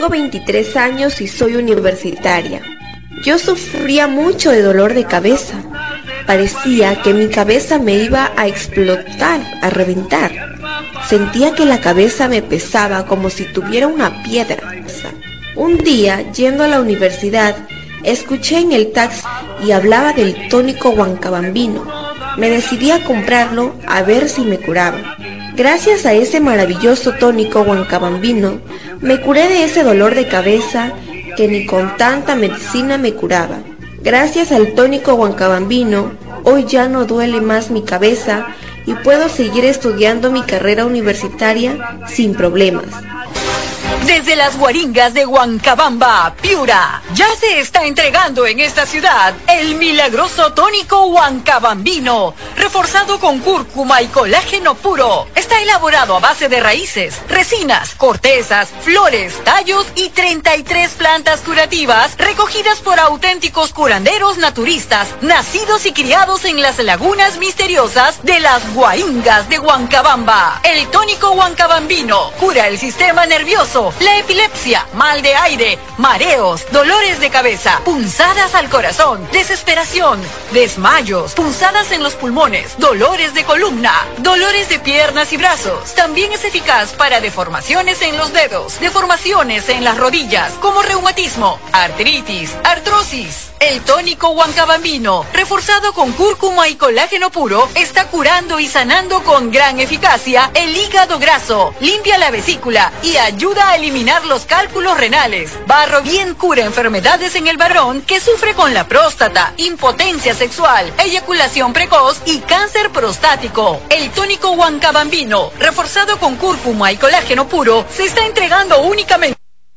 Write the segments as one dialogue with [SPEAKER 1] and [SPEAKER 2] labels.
[SPEAKER 1] Tengo 23 años y soy universitaria. Yo sufría mucho de dolor de cabeza. Parecía que mi cabeza me iba a explotar, a reventar. Sentía que la cabeza me pesaba como si tuviera una piedra. Un día, yendo a la universidad, escuché en el taxi y hablaba del tónico Huancabambino. Me decidí a comprarlo a ver si me curaba. Gracias a ese maravilloso tónico Huancabambino, me curé de ese dolor de cabeza que ni con tanta medicina me curaba. Gracias al tónico Huancabambino, hoy ya no duele más mi cabeza y puedo seguir estudiando mi carrera universitaria sin problemas.
[SPEAKER 2] Desde las Guaringas de Huancabamba, Piura, ya se está entregando en esta ciudad el milagroso tónico Huancabambino, reforzado con cúrcuma y colágeno puro. Está elaborado a base de raíces, resinas, cortezas, flores, tallos y 33 plantas curativas recogidas por auténticos curanderos naturistas, nacidos y criados en las lagunas misteriosas de las Guaringas de Huancabamba. El tónico Huancabambino cura el sistema nervioso, la epilepsia, mal de aire, mareos, dolores de cabeza, punzadas al corazón, desesperación, desmayos, punzadas en los pulmones, dolores de columna, dolores de piernas y brazos. También es eficaz para deformaciones en los dedos, deformaciones en las rodillas, como reumatismo, artritis, artrosis. El tónico Huancabambino, reforzado con cúrcuma y colágeno puro, está curando y sanando con gran eficacia el hígado graso, limpia la vesícula y ayuda a eliminar los cálculos renales. Barro bien cura enfermedades en el varón que sufre con la próstata, impotencia sexual, eyaculación precoz y cáncer prostático. El tónico Huancabambino, reforzado con cúrcuma y colágeno puro, se está entregando únicamente.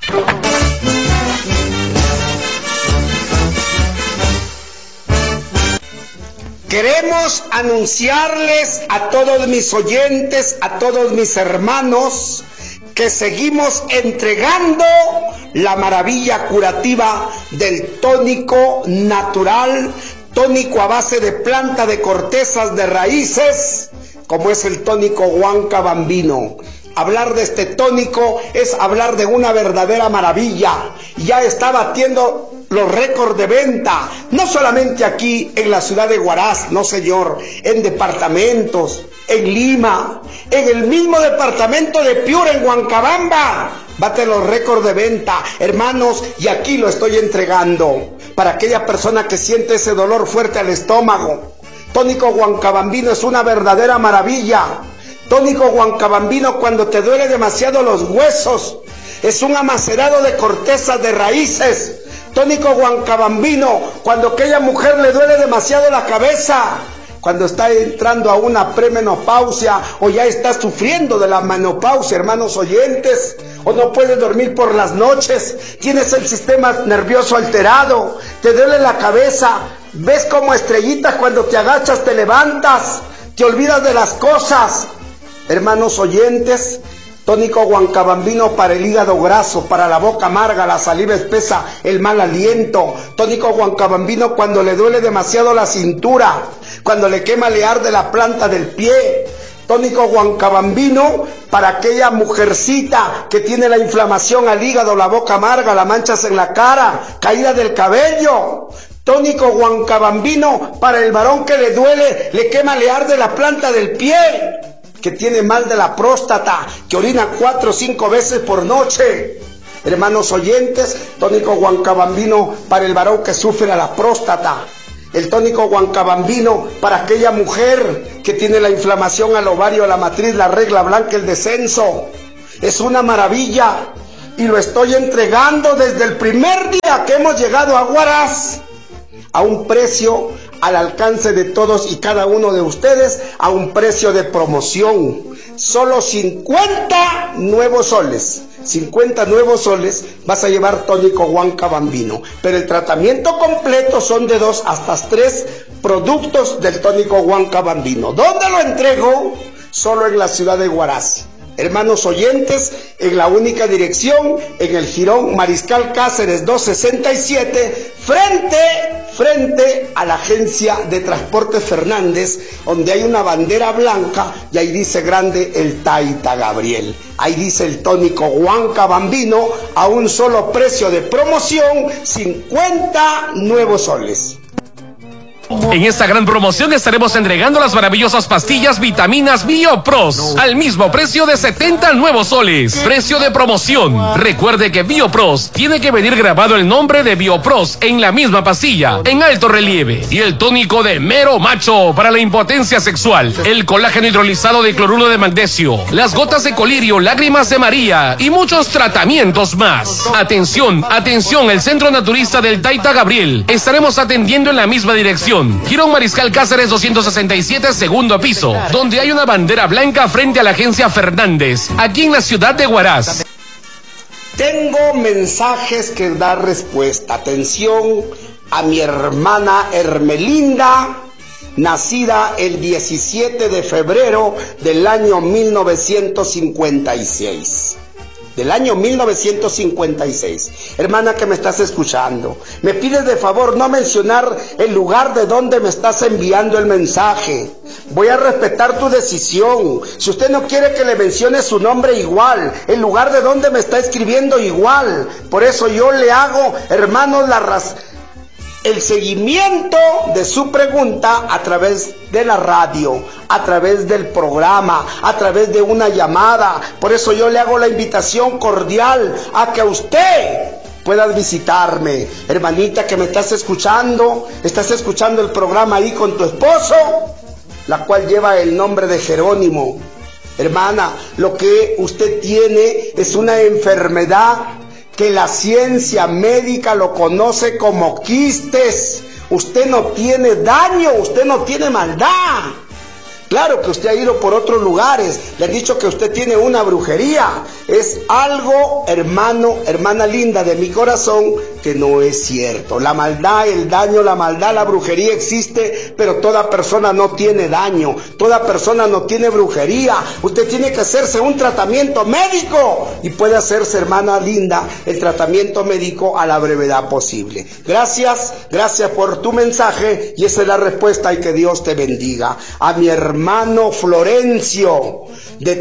[SPEAKER 3] Queremos anunciarles a todos mis oyentes, a todos mis hermanos, que seguimos entregando la maravilla curativa del tónico natural, tónico a base de planta, de cortezas, de raíces, como es el tónico Huancabambino. Hablar de este tónico es hablar de una verdadera maravilla. Ya está batiendo los récords de venta, no solamente aquí en la ciudad de Huaraz, no señor, en departamentos, en Lima, en el mismo departamento de Piura, en Huancabamba, bate los récords de venta, hermanos, y aquí lo estoy entregando, para aquella persona que siente ese dolor fuerte al estómago. Tónico Huancabambino es una verdadera maravilla. Tónico Huancabambino cuando te duele demasiado los huesos, es un amacerado de cortezas, de raíces. Tónico Huancabambino cuando aquella mujer le duele demasiado la cabeza, cuando está entrando a una premenopausia o ya está sufriendo de la menopausia, hermanos oyentes, o no puedes dormir por las noches, tienes el sistema nervioso alterado, te duele la cabeza, ves como estrellitas cuando te agachas, te levantas, te olvidas de las cosas. Hermanos oyentes, tónico Huancabambino para el hígado graso, para la boca amarga, la saliva espesa, el mal aliento. Tónico Huancabambino cuando le duele demasiado la cintura, cuando le quema, le arde la planta del pie. Tónico Huancabambino para aquella mujercita que tiene la inflamación al hígado, la boca amarga, las manchas en la cara, caída del cabello. Tónico Huancabambino para el varón que le duele, le quema, le arde la planta del pie, que tiene mal de la próstata, que orina 4 o 5 veces por noche. Hermanos oyentes, tónico Huancabambino para el varón que sufre a la próstata. El tónico Huancabambino para aquella mujer que tiene la inflamación al ovario, a la matriz, la regla blanca, el descenso. Es una maravilla y lo estoy entregando desde el primer día que hemos llegado a Huaraz, a un precio al alcance de todos y cada uno de ustedes, a un precio de promoción. Solo 50 nuevos soles. 50 nuevos soles vas a llevar tónico Huancabambino. Pero el tratamiento completo son de 2 hasta 3 productos del tónico Huancabambino. ¿Dónde lo entrego? Solo en la ciudad de Huaraz. Hermanos oyentes, en la única dirección, en el Jirón Mariscal Cáceres 267, frente frente a la agencia de Transportes Fernández, donde hay una bandera blanca y ahí dice grande el Taita Gabriel. Ahí dice el tónico Huancabambino a un solo precio de promoción, 50 nuevos soles.
[SPEAKER 4] En esta gran promoción estaremos entregando las maravillosas pastillas vitaminas BioPros al mismo precio de 70 nuevos soles. Precio de promoción. Recuerde que BioPros tiene que venir grabado el nombre de BioPros en la misma pastilla, en alto relieve. Y el tónico de Mero Macho para la impotencia sexual. El colágeno hidrolizado de cloruro de magnesio. Las gotas de colirio, lágrimas de María y muchos tratamientos más. Atención, atención, el Centro Naturista del Taita Gabriel. Estaremos atendiendo en la misma dirección. Girón Mariscal Cáceres 267, segundo piso, donde hay una bandera blanca frente a la agencia Fernández, aquí en la ciudad de Huaraz.
[SPEAKER 3] Tengo mensajes que dar respuesta. Atención a mi hermana Hermelinda, nacida el 17 de febrero del año 1956. Del año 1956. Hermana que me estás escuchando, me pides de favor no mencionar el lugar de donde me estás enviando el mensaje. Voy a respetar tu decisión. Si usted no quiere que le mencione su nombre, igual, el lugar de donde me está escribiendo, igual. Por eso yo le hago, hermanos, el seguimiento de su pregunta a través de la radio, a través del programa, a través de una llamada. Por eso yo le hago la invitación cordial a que usted pueda visitarme. Hermanita que me estás escuchando el programa ahí con tu esposo, la cual lleva el nombre de Jerónimo. Hermana, lo que usted tiene es una enfermedad que la ciencia médica lo conoce como quistes. Usted no tiene daño, usted no tiene maldad. Claro que usted ha ido por otros lugares, le han dicho que usted tiene una brujería. Es algo, hermano, hermana linda de mi corazón, que no es cierto. La maldad, el daño, la maldad, la brujería existe, pero toda persona no tiene daño, toda persona no tiene brujería. Usted tiene que hacerse un tratamiento médico y puede hacerse, hermana linda, el tratamiento médico a la brevedad posible. Gracias por tu mensaje y esa es la respuesta y que Dios te bendiga. A mi hermano Florencio, de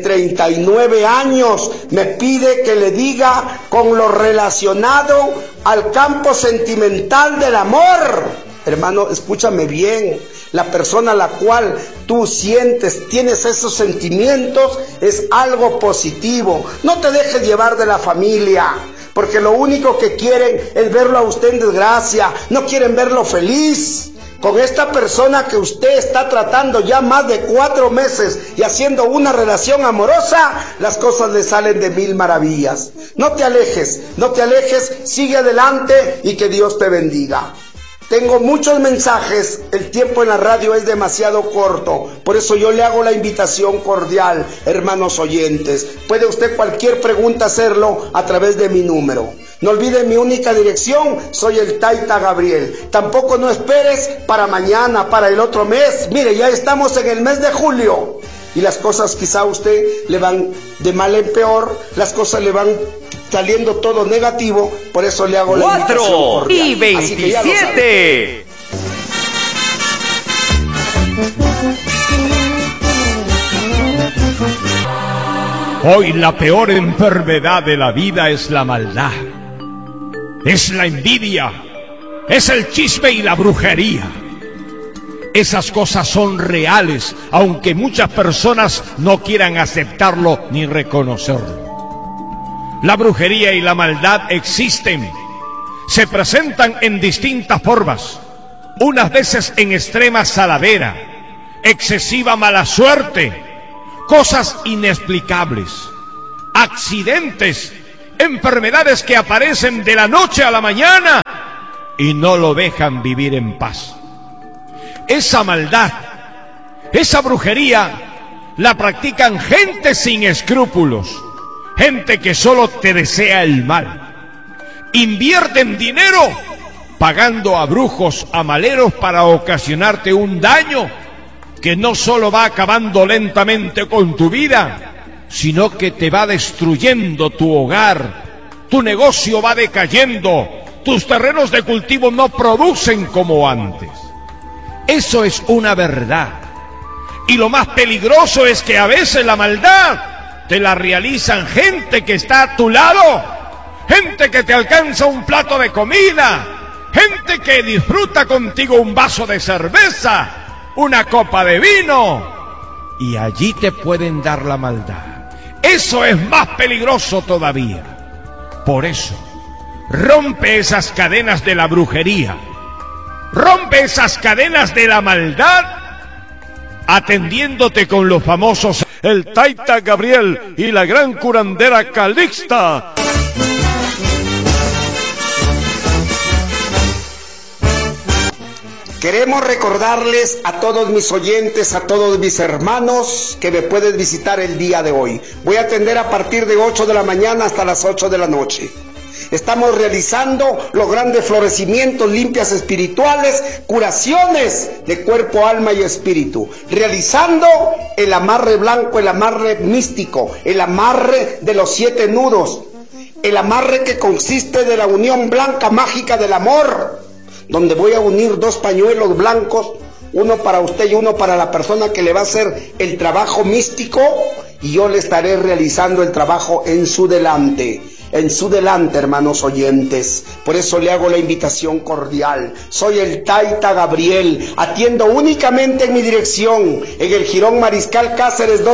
[SPEAKER 3] 39 años, me pide que le diga con lo relacionado al campo sentimental del amor. Hermano, escúchame bien. La persona a la cual tú tienes esos sentimientos, es algo positivo. No te dejes llevar de la familia, porque lo único que quieren es verlo a usted en desgracia. No quieren verlo feliz. Con esta persona que usted está tratando ya más de 4 meses y haciendo una relación amorosa, las cosas le salen de mil maravillas. No te alejes, sigue adelante y que Dios te bendiga. Tengo muchos mensajes, el tiempo en la radio es demasiado corto, por eso yo le hago la invitación cordial, hermanos oyentes. Puede usted cualquier pregunta hacerlo a través de mi número. No olvide mi única dirección, soy el Taita Gabriel. Tampoco no esperes para mañana, para el otro mes. Mire, ya estamos en el mes de julio y las cosas quizá a usted le van de mal en peor, las cosas le van saliendo todo negativo, por eso le hago la invitación cordial.
[SPEAKER 4] 4:27.
[SPEAKER 5] Hoy la peor enfermedad de la vida es la maldad, es la envidia, es el chisme y la brujería. Esas cosas son reales, aunque muchas personas no quieran aceptarlo ni reconocerlo. La brujería y la maldad existen, se presentan en distintas formas, unas veces en extrema saladera, excesiva mala suerte, cosas inexplicables, accidentes, enfermedades que aparecen de la noche a la mañana y no lo dejan vivir en paz. Esa maldad, esa brujería, la practican gente sin escrúpulos, gente que solo te desea el mal. Invierten dinero pagando a brujos, a maleros para ocasionarte un daño que no solo va acabando lentamente con tu vida, sino que te va destruyendo tu hogar, tu negocio va decayendo, tus terrenos de cultivo no producen como antes. Eso es una verdad. Y lo más peligroso es que a veces la maldad te la realizan gente que está a tu lado, gente que te alcanza un plato de comida, gente que disfruta contigo un vaso de cerveza, una copa de vino, y allí te pueden dar la maldad. Eso es más peligroso todavía. Por eso, rompe esas cadenas de la brujería, rompe esas cadenas de la maldad, atendiéndote con los famosos el Taita Gabriel y la gran curandera Calixta.
[SPEAKER 3] Queremos recordarles a todos mis oyentes, a todos mis hermanos, que me pueden visitar el día de hoy. Voy a atender a partir de 8 de la mañana hasta las 8 de la noche. Estamos realizando los grandes florecimientos, limpias espirituales, curaciones de cuerpo, alma y espíritu. Realizando el amarre blanco, el amarre místico, el amarre de los 7 nudos, el amarre que consiste de la unión blanca mágica del amor, donde voy a unir 2 pañuelos blancos, uno para usted y uno para la persona que le va a hacer el trabajo místico, y yo le estaré realizando el trabajo en su delante, hermanos oyentes. Por eso le hago la invitación cordial. Soy el Taita Gabriel, atiendo únicamente en mi dirección, en el Jirón Mariscal Cáceres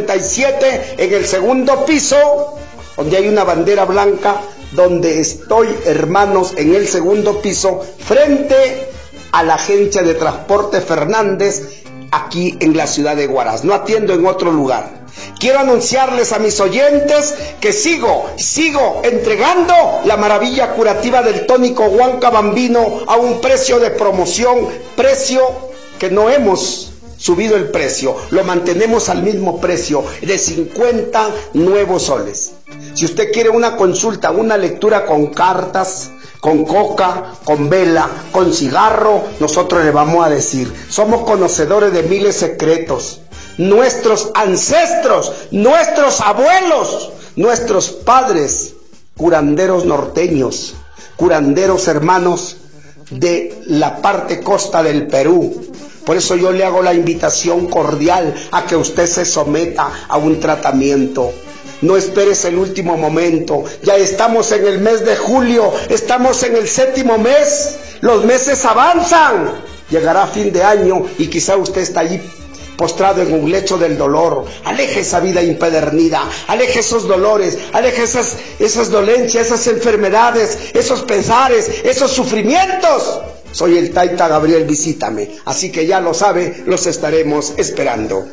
[SPEAKER 3] 267, en el 2º piso, donde hay una bandera blanca, donde estoy, hermanos, en el 2º piso, frente a la agencia de transporte Fernández, aquí en la ciudad de Huaraz. No atiendo en otro lugar. Quiero anunciarles a mis oyentes que sigo entregando la maravilla curativa del tónico Huancabambino a un precio de promoción, precio que no hemos subido el precio, lo mantenemos al mismo precio de 50 nuevos soles. Si usted quiere una consulta, una lectura con cartas, con coca, con vela, con cigarro, nosotros le vamos a decir. Somos conocedores de miles secretos. Nuestros ancestros, nuestros abuelos, nuestros padres, curanderos norteños, curanderos hermanos de la parte costa del Perú. Por eso yo le hago la invitación cordial a que usted se someta a un tratamiento. No esperes el último momento. Ya estamos en el mes de julio, estamos en el 7º mes. Los meses avanzan. Llegará fin de año y quizá usted está allí postrado en un lecho del dolor. Aleje esa vida impedernida, aleje esos dolores, aleje esas dolencias, esas enfermedades, esos pesares, esos sufrimientos. Soy el Taita Gabriel, visítame. Así que ya lo sabe, los estaremos esperando.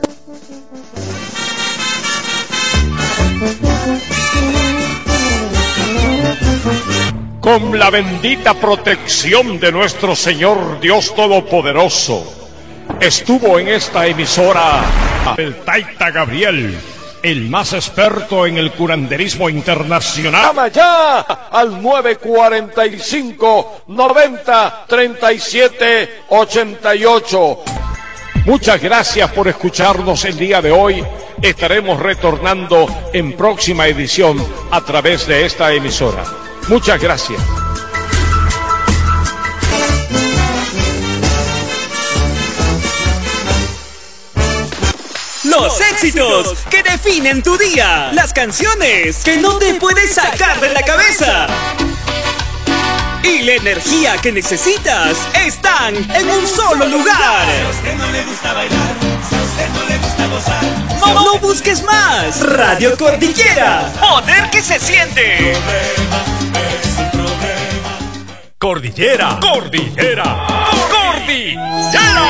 [SPEAKER 5] Con la bendita protección de nuestro Señor Dios Todopoderoso, estuvo en esta emisora el Taita Gabriel, el más experto en el curanderismo internacional. Llama ya al 945-90-37-88. Muchas gracias por escucharnos el día de hoy. Estaremos retornando en próxima edición a través de esta emisora. Muchas gracias.
[SPEAKER 6] Los éxitos que definen tu día. Las canciones que no te puedes sacar de la cabeza. Y la energía que necesitas están en un solo lugar. No busques más. Radio Cordillera. Poder que se siente.
[SPEAKER 5] Cordillera.